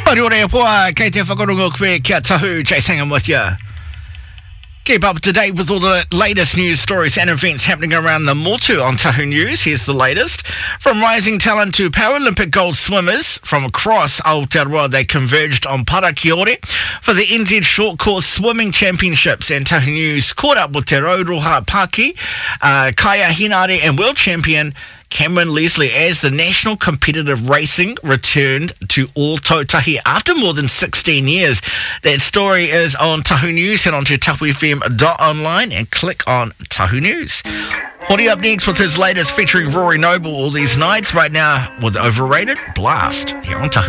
Wharerea poa, kei te whakarongo koe kia tahu, Jason I'm with you. Keep up to date with all the latest news stories and events happening around the Motu on Tahu News. Here's the latest. From rising talent to Paralympic gold swimmers from across Aotearoa, they converged on Parakiore for the NZ Short Course Swimming Championships. And Tahu News caught up with Te Rauroha Paki, Kaya Hinare and world champion Cameron Leslie as the national competitive racing returned to all Tautahi after more than 16 years. That story is on Tahu News. Head on to tahufm.online and click on Tahu News. Hori up next with his latest featuring Rory Noble all these nights. Right now with Overrated Blast here on Tahu.